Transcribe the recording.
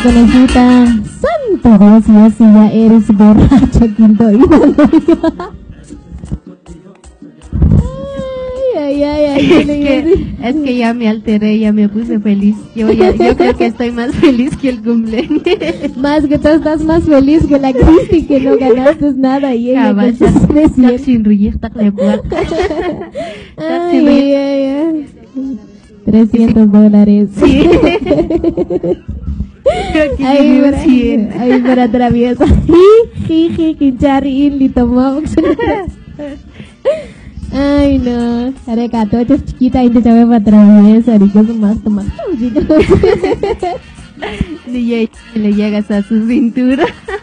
conejita. Santo Dios, yo si ya eres borracha, quinto hígado. Es que ya me alteré, ya me puse feliz. Yo creo que estoy más feliz que el cumpleaños. Más que tú estás más feliz que la Cristi, que no ganaste nada y ella que se está sin ruido, $300. Sí. Ahí para traviesa. Kinchari Inli tomó. Ay no, haré catochas chiquita y te llame para traviesa, y cosas más tomar. Ni le llegas a su cintura.